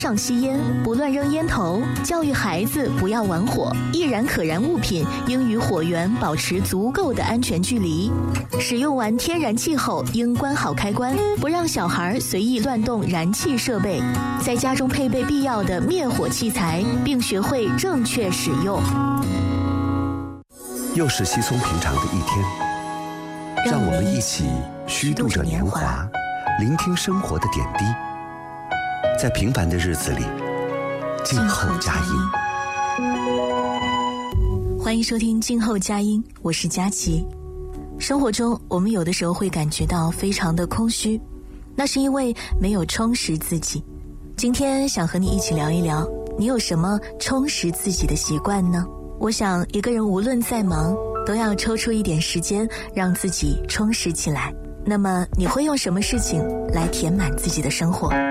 上吸烟，不乱扔烟头，教育孩子不要玩火，易燃可燃物品应与火源保持足够的安全距离。使用完天然气后，应关好开关，不让小孩随意乱动燃气设备。在家中配备必要的灭火器材，并学会正确使用。 又是稀松平常的一天，让我们一起虚度着年华，聆听生活的点滴。在平凡的日子里，静候佳音。 欢迎收听静候佳音，我是佳琪。生活中我们有的时候会感觉到非常的空虚，那是因为没有充实自己。今天想和你一起聊一聊，你有什么充实自己的习惯呢？我想一个人无论再忙，都要抽出一点时间让自己充实起来。那么你会用什么事情来填满自己的生活？